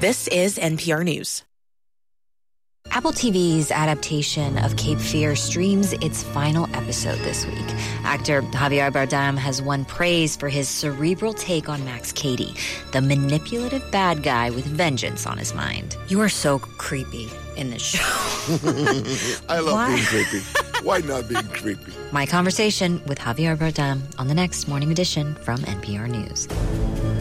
This is NPR News. Apple TV's adaptation of Cape Fear streams its final episode this week. Actor Javier Bardem has won praise for his cerebral take on Max Cady, the manipulative bad guy with vengeance on his mind. You are so creepy in this show. I love being creepy. Why not being creepy? My conversation with Javier Bardem on the next Morning Edition from NPR News.